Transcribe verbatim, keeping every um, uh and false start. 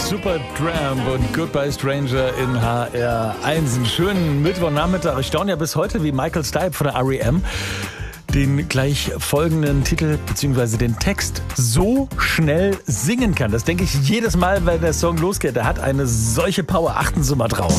Supertramp und Goodbye Stranger in H R eins. Einen schönen Mittwochnachmittag. Ich staune ja bis heute, wie Michael Stipe von der R E M den gleich folgenden Titel bzw. den Text so schnell singen kann. Das denke ich jedes Mal, wenn der Song losgeht. Er hat eine solche Power. Achten Sie mal drauf.